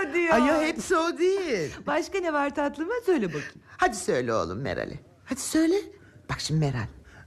o diyor. Ay ya, hepsi o değil. Başka ne var tatlım? Söyle bakayım. Hadi söyle oğlum Meral'e. Hadi söyle. Bak şimdi Meral.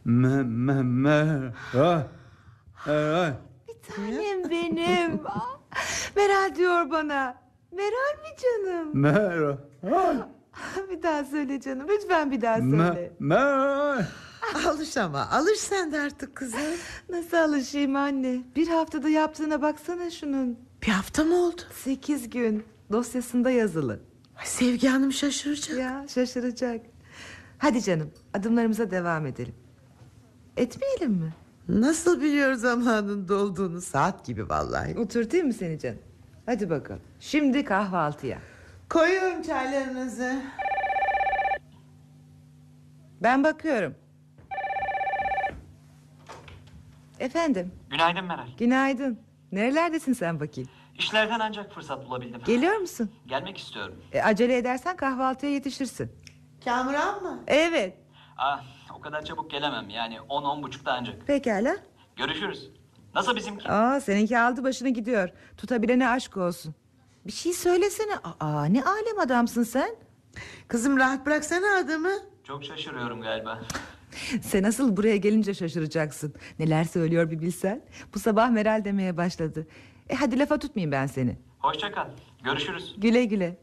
Bir tanem benim. Meral diyor bana. Meral mi canım? Meral. Bir daha söyle canım. Lütfen bir daha söyle. Meral. Alış ama. Alış sen de artık kızım. Nasıl alışayım anne? Bir haftada yaptığına baksana şunun. Bir hafta mı oldu? 8 gün. Dosyasında yazılı. Ay, Sevgi Hanım şaşıracak. Ya şaşıracak. Hadi canım, adımlarımıza devam edelim. Etmeyelim mi? Nasıl biliyor zamanın dolduğunu? Saat gibi vallahi. Oturtayım mı seni canım? Hadi bakalım. Şimdi kahvaltıya. Koyuyorum çaylarınızı. Ben bakıyorum. Efendim. Günaydın Meral. Günaydın. Nerelerdesin sen bakayım? İşlerden ancak fırsat bulabildim. Geliyor musun? Gelmek istiyorum. Acele edersen kahvaltıya yetişirsin. Kamuran mı? Evet. O kadar çabuk gelemem. Yani 10-10.30'da ancak. Pekala. Görüşürüz. Nasıl bizimki? Seninki aldı başını gidiyor. Tutabilene aşk olsun. Bir şey söylesene. Ne alem adamsın sen. Kızım rahat bıraksana adamı. Çok şaşırıyorum galiba. Sen asıl buraya gelince şaşıracaksın. Neler söylüyor bir bilsen. Bu sabah Meral demeye başladı. Hadi lafa tutmayayım ben seni. Hoşça kal. Görüşürüz. Güle güle.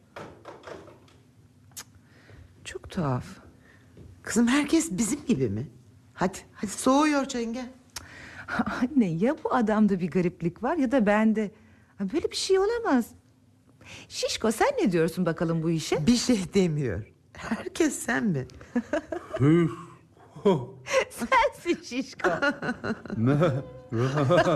Çok tuhaf. Kızım herkes bizim gibi mi? Hadi soğuyor çayın, gel. Anne, ya bu adamda bir gariplik var ya da bende. Böyle bir şey olamaz. Şişko, sen ne diyorsun bakalım bu işe? Bir şey demiyor. Herkes sen mi? Sensin Şişko.